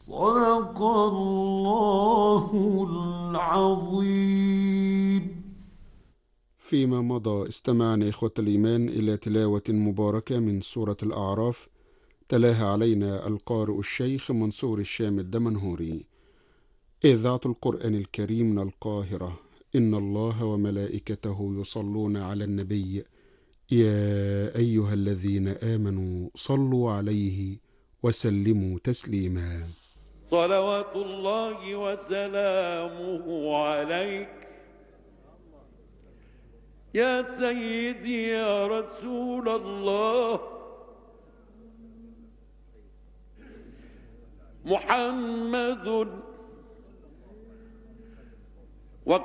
صدق الله العظيم. فيما مضى استمعنا إخوة الإيمان إلى تلاوة مباركة من سورة الأعراف، تلاها علينا القارئ الشيخ منصور الشام الدمنهوري. إذاعة القرآن الكريم من القاهرة. إن الله وملائكته يصلون على النبي، يا أيها الذين آمنوا صلوا عليه وسلموا تسليما. صلوات الله وسلامه عليك يا سيدي يا رسول الله. محمد